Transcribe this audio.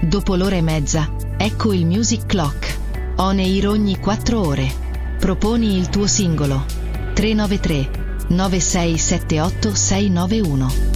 Dopo l'ora e mezza, ecco il Music Clock. On air ogni 4 ore. Proponi il tuo singolo. 393 9678 691.